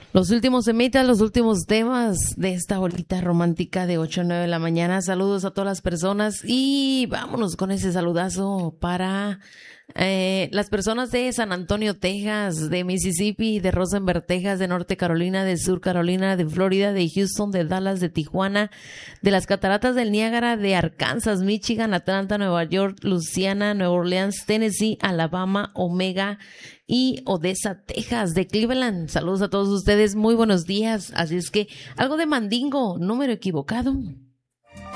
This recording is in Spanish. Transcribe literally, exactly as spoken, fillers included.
Los últimos semitas, los últimos temas de esta horita romántica de ocho a nueve de la mañana. Saludos a todas las personas y vámonos con ese saludazo para eh, las personas de San Antonio, Texas, de Mississippi, de Rosenberg, Texas, de Norte Carolina, de Sur Carolina, de Florida, de Houston, de Dallas, de Tijuana, de las Cataratas del Niágara, de Arkansas, Michigan, Atlanta, Nueva York, Luisiana, Nueva Orleans, Tennessee, Alabama, Omega y Odessa, Texas, de Cleveland. Saludos a todos ustedes, muy buenos días. Así es que algo de mandingo, número equivocado.